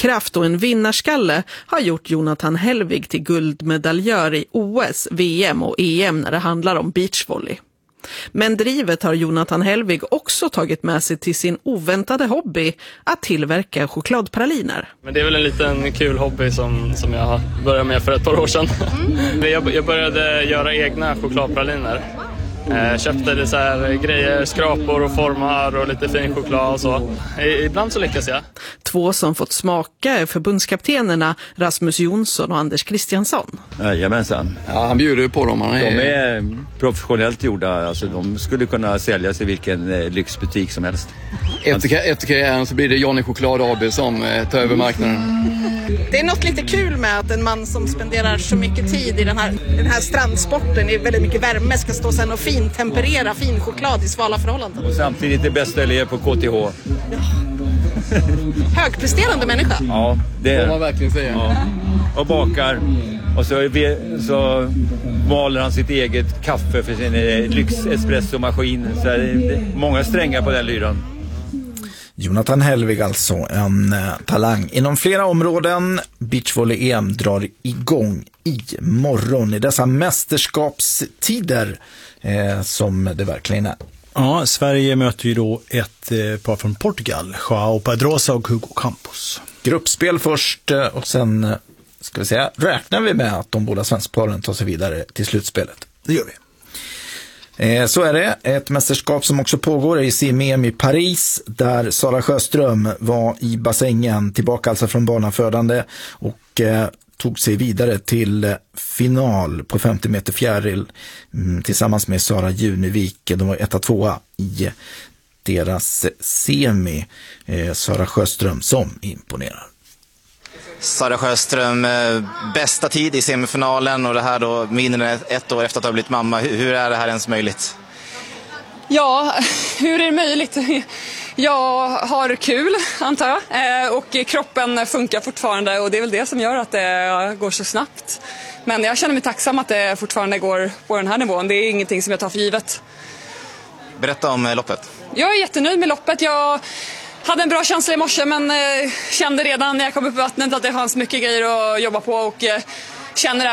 drivkraft och en vinnarskalle har gjort Jonathan Hellwig till guldmedaljör i OS, VM och EM när det handlar om beachvolley. Men drivet har Jonathan Hellwig också tagit med sig till sin oväntade hobby att tillverka chokladpraliner. Men det är väl en liten kul hobby som jag började med för ett par år sedan. Jag började göra egna chokladpraliner. Köpte det så här grejer, skrapor och formar och lite fin choklad och så. Ibland så lyckas jag. Två som fått smaka är förbundskaptenerna Rasmus Jonsson och Anders Kristiansson. Jajamensan. Ja, han bjuder på dem. De är professionellt gjorda. Alltså, de skulle kunna säljas i vilken lyxbutik som helst. Efter karriären så blir det Johnny Choklad AB som tar över marknaden. Det är något lite kul med att en man som spenderar så mycket tid i den här strandsporten i väldigt mycket värme ska stå sen och temperera fin choklad i svala förhållanden. Och samtidigt det bästa elev på KTH. Ja. Högpresterande människa. Ja, det får man verkligen säga. Ja. Och bakar. Och så maler han sitt eget kaffe för sin lyx-espresso-maskin. Så det är många strängar på den lyran. Jonathan Hellwig alltså, en talang inom flera områden. Beachvolley-EM drar igång i morgon i dessa mästerskapstider som det verkligen är. Ja, Sverige möter ju då ett par från Portugal, João Pedrosa och Hugo Campos. Gruppspel först och sen ska vi säga, räknar vi med att de båda svenskparen tar sig vidare till slutspelet. Det gör vi. Så är det. Ett mästerskap som också pågår i sim-EM i Paris där Sara Sjöström var i bassängen, tillbaka alltså från barnafödande och tog sig vidare till final på 50 meter fjäril tillsammans med Sara Junevik. De var 1-2 i deras semi. Sara Sjöström som imponerar. Sara Sjöström, bästa tid i semifinalen och det här då mindre än ett år efter att ha blivit mamma. Hur är det här ens möjligt? Ja, hur är det möjligt? Jag har kul, antar jag, och kroppen funkar fortfarande och det är väl det som gör att det går så snabbt. Men jag känner mig tacksam att det fortfarande går på den här nivån. Det är ingenting som jag tar för givet. Berätta om loppet. Jag är jättenöjd med loppet. Jag hade en bra känsla i morse men kände redan när jag kom upp i vattnet att det fanns mycket grejer att jobba på och känner